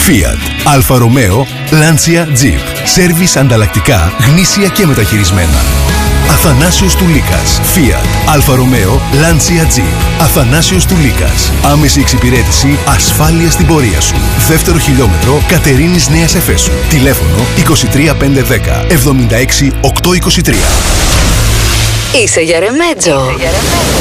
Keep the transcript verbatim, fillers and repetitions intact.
Fiat, Alfa Romeo, Lancia Jeep. Σέρβις ανταλλακτικά, γνήσια και μεταχειρισμένα. Αθανάσιος Τουλίκας. Fiat, Αλφα Ρωμαίο, Lancia Jeep. Αθανάσιος Τουλίκας. Άμεση εξυπηρέτηση, ασφάλεια στην πορεία σου. Δεύτερο χιλιόμετρο, Κατερίνης Νέας Εφέσου. Τηλέφωνο είκοσι τρία πεντακόσια δέκα εβδομήντα έξι οκτακόσια είκοσι τρία. Είσαι για ρεμέτζο.